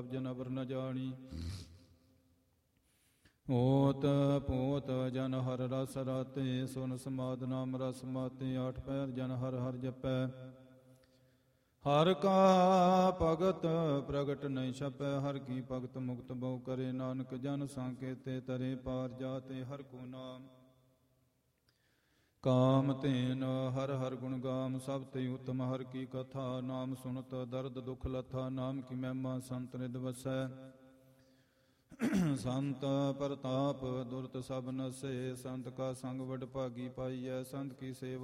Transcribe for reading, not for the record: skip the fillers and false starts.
ਜਨ ਅਵਰ ਨ ਜਾਣੀ। ਓਤ ਪੋਤ ਜਨ ਹਰ ਰਸ ਰਾਤੇ, ਸੁਨ ਸਮਾਦ ਨਾਮ ਰਸ ਮਾਤੇ। ਆਠ ਪਹਿਰ ਜਨ ਹਰ ਹਰ ਜਪੈ, ਹਰ ਕਾ ਭਗਤ ਪ੍ਰਗਟ ਨਹੀਂ ਛਪੈ। ਹਰ ਕੀ ਭਗਤ ਮੁਕਤ ਬਹੁ ਕਰੇ, ਨਾਨਕ ਜਨ ਸਾਕੇਤੇ ਤਰੇ। ਪਾਰ ਜਾਤੇ ਹਰ ਕੋ ਨਾਮ, ਕਾਮ ਤੇਨ ਹਰ ਹਰ ਗੁਣ ਗਾਮ। ਸਭ ਤੇ ਉਤਮ ਹਰ ਕੀ ਕਥਾ, ਨਾਮ ਸੁਨਤ ਦਰਦ ਦੁਖ ਲਥਾ। ਨਾਮ ਕੀ ਮਹਿਮਾ ਸੰਤ ਰਿਦ ਵਸੈ, ਸੰਤ ਪ੍ਰਤਾਪ ਦੁਰਤ ਸਭ ਨਸੇ। ਸੰਤ ਕਾ ਸੰਗ ਵਡ ਭਾਗੀ ਪਾਈਐ, ਸੰਤ ਕੀ ਸੇਵਾ